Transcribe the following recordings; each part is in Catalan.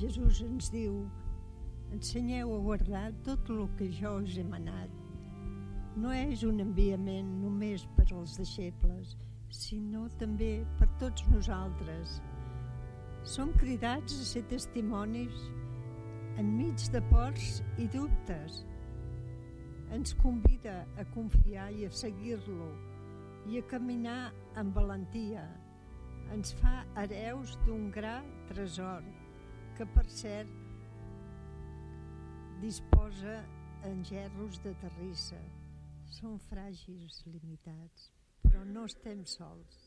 Jesús ens diu: ensenyeu a guardar tot el que jo us he manat. No és un enviament només per als deixebles, sinó també per tots nosaltres. Som cridats a ser testimonis enmig de pors i dubtes. Ens convida a confiar i a seguir-lo i a caminar amb valentia. Ens fa hereus d'un gran tresor que, per cert, disposa en gerros de terrissa. Som fràgils, limitats, però no estem sols.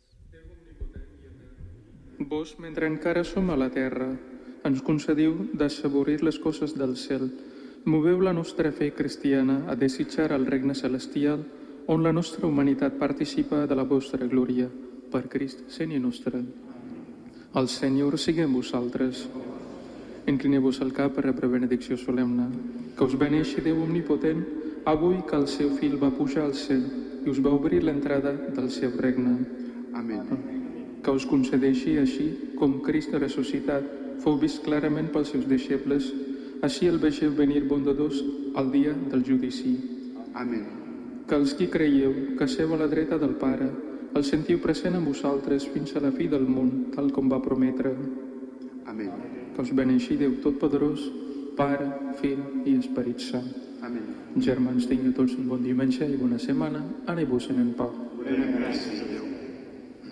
Vos, mentre encara som a la terra, ens concediu d'assaborir les coses del cel. Moveu la nostra fe cristiana a desitjar el regne celestial, on la nostra humanitat participa de la vostra glòria. Per Crist, Senyor nostre. El Senyor sigui amb vosaltres. Inclineu-vos el cap per rebre benedicció solemne. Que us beneixi Déu omnipotent, avui que el seu fill va pujar al cel i us va obrir l'entrada del seu regne. Amén. Que us concedeixi així, com Crist ressuscitat fou vist clarament pels seus deixebles, així el vegeu venir bondadós al dia del judici. Amén. Que els qui creieu, que seu a la dreta del Pare, el sentiu present amb vosaltres fins a la fi del món, tal com va prometre. Amén. Que us beneixi Déu Totpoderós, Pare, Fill i Esperit Sant. Amén. Germans, tingueu tots un bon diumenge i bona setmana. Aneu-vos en pau. Donem gràcies a Déu.